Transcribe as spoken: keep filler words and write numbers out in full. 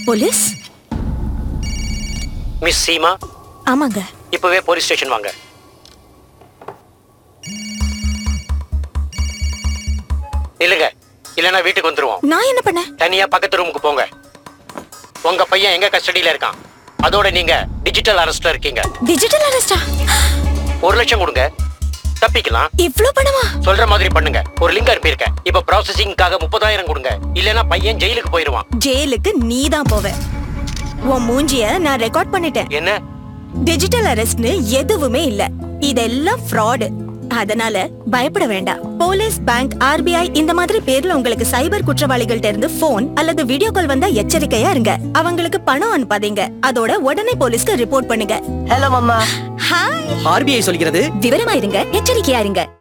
Police? Miss Seema? ஆமாங்க. இப்பவே police station வாங்க. இல்லங்க, இல்லனா வீட்டுக்கு வந்துருவோம். நான் என்ன பண்ண? தனியா பக்கத்து ரூமுக்கு போங்க. உங்க பையன் எங்க கஸ்டடியில இருக்கான். அதோட நீங்க டிஜிட்டல் அரெஸ்ட்ல இருக்கீங்க. டிஜிட்டல் அரெஸ்டா? ஒரு லட்சம் கொடுங்க, தப்பிக்கலாம். இவ்ளோ பணமா? சொல்ற மாதிரி பண்ணுங்க. ஒரு லிங்க் அனுப்பியிருக்கேன். இப்ப ப்ராசஸிங்காக முப்பதாயிரம் கொடுங்க. இல்லனா பையன் ஜெயிலுக்கு போயிருவான். ஜெயிலுக்கு நீ தான் போவ. உன் மூஞ்சிய நான் ரெக்கார்ட் பண்ணிட்டேன். என்ன? டிஜிட்டல் அரெஸ்ட்னு எதுவுமே இல்ல. இதெல்லாம் ஃப்ராட். அதனால பயப்பட வேண்டாம். போலீஸ், பேங்க், ஆர்பிஐ இந்த மாதிரி பேர்ல உங்களுக்கு சைபர் குற்றவாளிகள்ட்ட இருந்து போன் அல்லது வீடியோ கால் வந்தா எச்சரிக்கையா இருங்க. அவங்களுக்கு பணம் அனுப்பாதீங்க. அதோட உடனே போலீஸ்க்கு ரிப்போர்ட் பண்ணுங்க. Hello mamma. ஹாய். ஆர்பிஐ சொல்கிறது விவரமா இருங்க, எச்சரிக்கையா இருங்க.